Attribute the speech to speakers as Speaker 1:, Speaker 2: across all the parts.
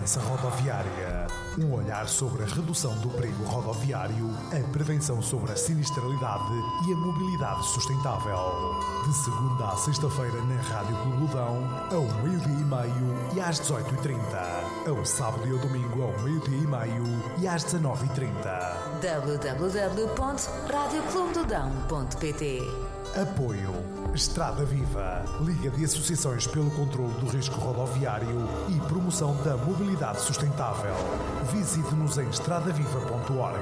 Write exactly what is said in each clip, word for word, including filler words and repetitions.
Speaker 1: Segurança Rodoviária. Um olhar sobre a redução do perigo rodoviário, a prevenção sobre a sinistralidade e a mobilidade sustentável. De segunda a sexta-feira na Rádio Clubudão, ao meio-dia e meio e às dezoito e trinta. Ao sábado e ao domingo, ao meio-dia e meio e às dezanove e trinta.
Speaker 2: w w w ponto rádio clube do dão ponto p t.
Speaker 1: Apoio Estrada Viva, Liga de Associações pelo Controlo do Risco Rodoviário e Promoção da Mobilidade Sustentável. Visite-nos em estrada viva ponto org.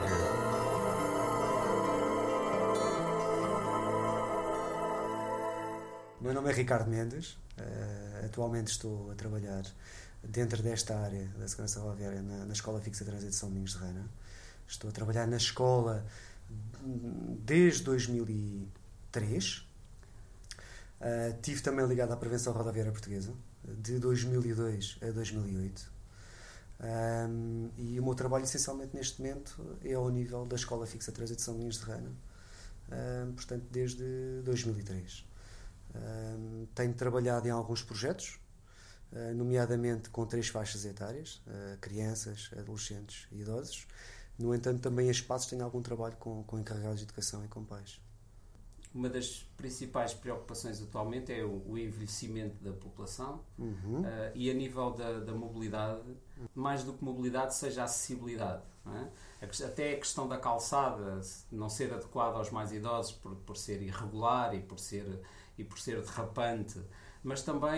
Speaker 3: O meu nome é Ricardo Mendes, uh, atualmente estou a trabalhar dentro desta área da segurança rodoviária na, na Escola Fixa de Trânsito de São Domingos de Rana. Estou a trabalhar na escola desde dois mil e três. Uh, estive também ligado à Prevenção Rodoviária Portuguesa, de dois mil e dois a dois mil e oito. Um, e o meu trabalho, essencialmente, neste momento, é ao nível da Escola Fixa de Trânsito de São Domingos de Rana, um, portanto, desde dois mil e três. Um, tenho trabalhado em alguns projetos, uh, nomeadamente com três faixas etárias, uh, crianças, adolescentes e idosos. No entanto, também em espaços tenho algum trabalho com, com encarregados de educação e com pais.
Speaker 4: Uma das principais preocupações atualmente é o, o envelhecimento da população,
Speaker 3: uhum.
Speaker 4: uh, e a nível da, da mobilidade, mais do que mobilidade, seja a acessibilidade. Não é? Até a questão da calçada não ser adequada aos mais idosos por, por ser irregular e por ser, e por ser derrapante, mas também